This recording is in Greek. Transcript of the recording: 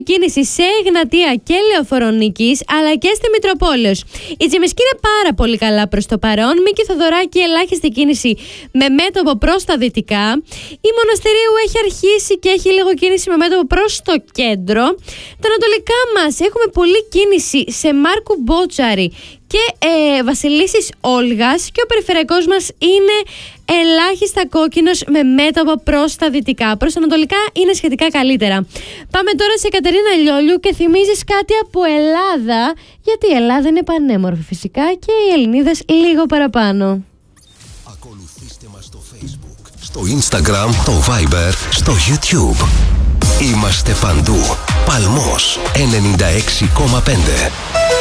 κίνηση σε Εγνατία και Λεωφορονίκης, αλλά και στη Μητροπόλεως. Η Τζιμισκή είναι πάρα πολύ καλά προς το παρόν. Μίκη Θοδωράκη, ελάχιστη κίνηση με μέτωπο προς τα δυτικά. Η Μοναστηρίου έχει αρχίσει και έχει λίγο κίνηση με μέτωπο προς το κέντρο. Τα ανατολικά μας έχουμε πολλή κίνηση σε Μάρκου Μπότσαρη και Βασιλίσσης Όλγας, και ο περιφερειακός μας είναι ελάχιστα κόκκινος με μέτωπο προς τα δυτικά. Προς τα ανατολικά είναι σχετικά καλύτερα. Πάμε τώρα σε Κατερίνα Λιόλιου και θυμίζεις κάτι από Ελλάδα, γιατί η Ελλάδα είναι πανέμορφη φυσικά και οι Ελληνίδες λίγο παραπάνω. Ακολουθήστε μας στο Facebook, στο Instagram, το Viber, στο YouTube. Είμαστε παντού. Παλμός 96,5.